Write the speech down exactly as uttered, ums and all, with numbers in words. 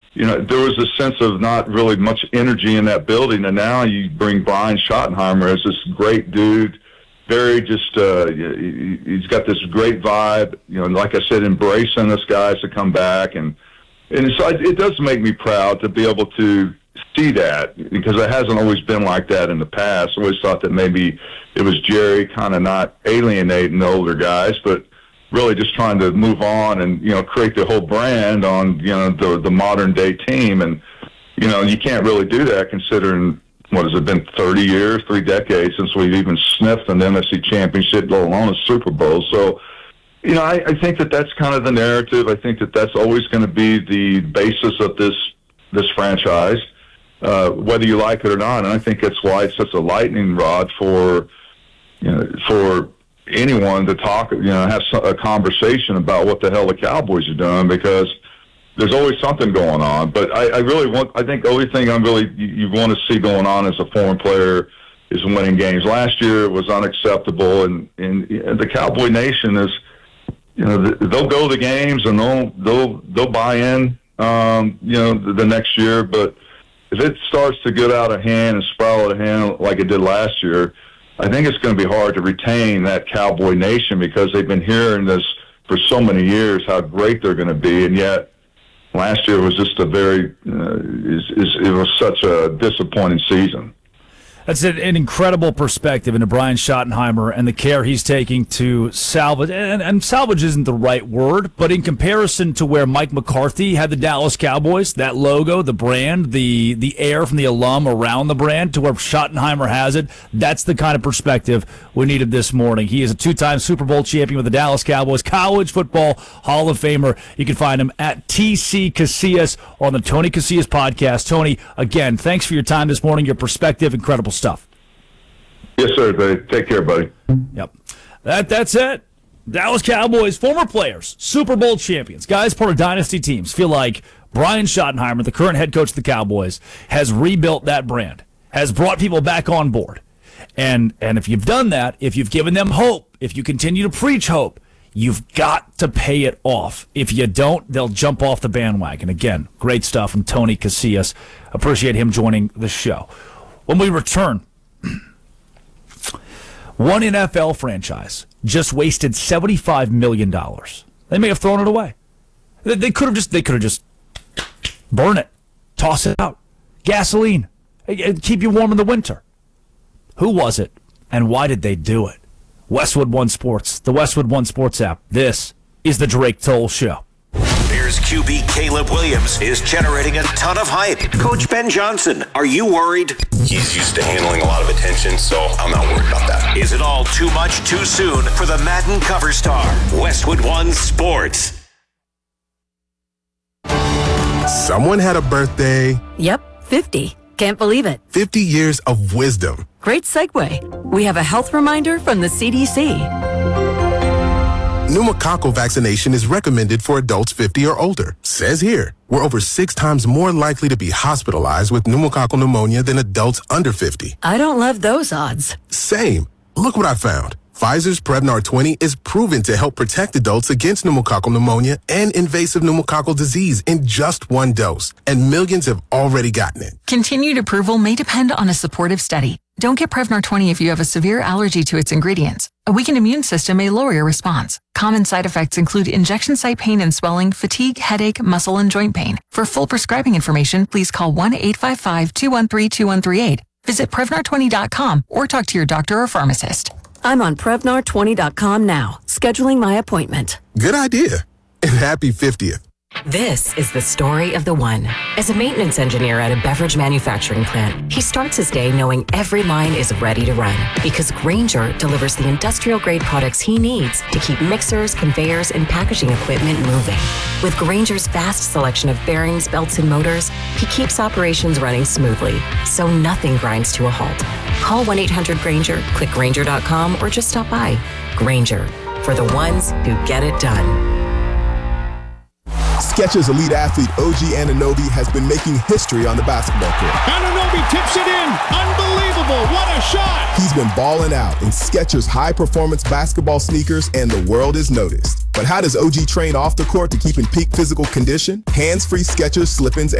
you know, there was a sense of not really much energy in that building. And now you bring Brian Schottenheimer as this great dude, very just, uh, he's got this great vibe, you know, like I said, embracing us guys to come back. And, and so it does make me proud to be able to see that, because it hasn't always been like that in the past. I always thought that maybe it was Jerry kind of not alienating the older guys, but really just trying to move on and, you know, create the whole brand on, you know, the the modern day team. And, you know, you can't really do that considering, what has it been, thirty years, three decades since we've even sniffed an N F C championship, let alone a Super Bowl. So, you know, I, I think that that's kind of the narrative. I think that that's always going to be the basis of this this franchise, uh, whether you like it or not. And I think that's why it's such a lightning rod for, you know, for anyone to talk, you know, have a conversation about what the hell the Cowboys are doing, because there's always something going on. But I, I really want, I think the only thing I'm really, you, you want to see going on as a foreign player is winning games. Last year it was unacceptable, and, and, and the Cowboy Nation is, you know, they'll go to games and they'll, they'll, they'll buy in, um, you know, the, the next year. But if it starts to get out of hand and spiral out of hand like it did last year, I think it's going to be hard to retain that Cowboy Nation, because they've been hearing this for so many years, how great they're going to be. And yet last year was just a very, uh, is, is, it was such a disappointing season. That's an, an incredible perspective into Brian Schottenheimer and the care he's taking to salvage. And, and salvage isn't the right word, but in comparison to where Mike McCarthy had the Dallas Cowboys, that logo, the brand, the the air from the alum around the brand, to where Schottenheimer has it, that's the kind of perspective we needed this morning. He is a two-time Super Bowl champion with the Dallas Cowboys, College Football Hall of Famer. You can find him at T C Casillas on the Tony Casillas podcast. Tony, again, thanks for your time this morning, your perspective, incredible stuff. Yes, sir, buddy. Take care, buddy. Yep. That That's it. Dallas Cowboys, former players, Super Bowl champions, guys part of dynasty teams, feel like Brian Schottenheimer, the current head coach of the Cowboys, has rebuilt that brand, has brought people back on board. And and if you've done that, if you've given them hope, if you continue to preach hope, you've got to pay it off. If you don't, they'll jump off the bandwagon. Again, great stuff from Tony Casillas. Appreciate him joining the show. When we return, one N F L franchise just wasted seventy-five million dollars. They may have thrown it away. They could have just they could have just burn it, toss it out, gasoline, keep you warm in the winter. Who was it, and why did they do it? Westwood One Sports, the Westwood One Sports app. This is the Drake Toll Show. Bears Q B Caleb Williams is generating a ton of hype. Coach Ben Johnson, are you worried? He's used to handling a lot of attention, so I'm not worried about that. Is it all too much too soon for the Madden cover star? Westwood One Sports. Someone had a birthday. Yep, fifty. Can't believe it. fifty years of wisdom. Great segue. We have a health reminder from the C D C. Pneumococcal vaccination is recommended for adults fifty or older. Says here, we're over six times more likely to be hospitalized with pneumococcal pneumonia than adults under fifty. I don't love those odds. Same. Look what I found. Pfizer's Prevnar twenty is proven to help protect adults against pneumococcal pneumonia and invasive pneumococcal disease in just one dose, and millions have already gotten it. Continued approval may depend on a supportive study. Don't get Prevnar twenty if you have a severe allergy to its ingredients. A weakened immune system may lower your response. Common side effects include injection site pain and swelling, fatigue, headache, muscle, and joint pain. For full prescribing information, please call one eight five five, two one three, two one three eight. Visit Prevnar twenty dot com or talk to your doctor or pharmacist. I'm on Prevnar twenty dot com now, scheduling my appointment. Good idea. And happy fiftieth. This is the story of the one. As a maintenance engineer at a beverage manufacturing plant, he starts his day knowing every line is ready to run, because Grainger delivers the industrial-grade products he needs to keep mixers, conveyors, and packaging equipment moving. With Grainger's vast selection of bearings, belts, and motors, he keeps operations running smoothly, so nothing grinds to a halt. Call one eight hundred Grainger, click Grainger dot com, or just stop by. Grainger, for the ones who get it done. Skechers elite athlete O G Anunoby has been making history on the basketball court. Anunoby tips it in. Unbelievable. What a shot. He's been balling out in Skechers high-performance basketball sneakers, and the world is noticed. But how does O G train off the court to keep in peak physical condition? Hands-free Skechers slip-ins